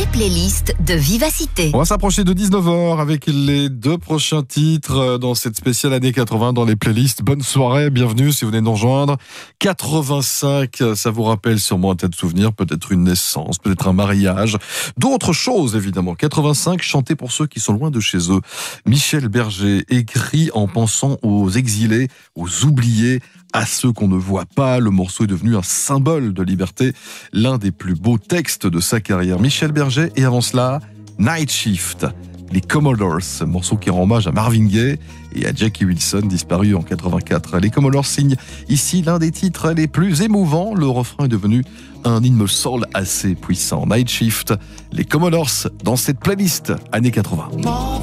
playlists de Vivacité. On va s'approcher de 19h avec les 2 prochains titres dans cette spéciale année 80 dans les playlists. Bonne soirée, bienvenue si vous venez de nous rejoindre. 85, ça vous rappelle sûrement un tas de souvenirs, peut-être une naissance, peut-être un mariage, d'autres choses évidemment. 85, chanté pour ceux qui sont loin de chez eux. Michel Berger, écrit en pensant aux exilés, aux oubliés, à ceux qu'on ne voit pas. Le morceau est devenu un symbole de liberté, l'un des plus beaux textes de sa carrière. Michel Berger, et avant cela, Night Shift, les Commodores, morceau qui rend hommage à Marvin Gaye et à Jackie Wilson, disparu en 84. Les Commodores signent ici l'un des titres les plus émouvants. Le refrain est devenu un hymne soul assez puissant. Night Shift, les Commodores dans cette playlist années 80.